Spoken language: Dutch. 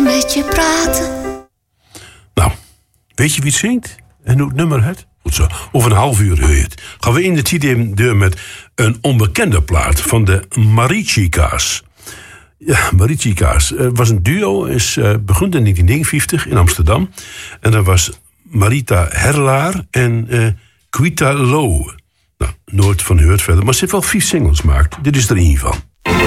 even met je praten. Nou, weet je wie het zingt? En hoe het nummer het? Goed zo, over een half uur hoor je het. Gaan we in de tijd deur met een onbekende plaat van de Marichika's. Ja, Marichika's was een duo, begon in 1959 in Amsterdam. En dat was Marita Herlaar en Quita Lowe. Nou, nooit van gehoord verder, maar ze heeft wel 5 singles gemaakt. Dit is er één van.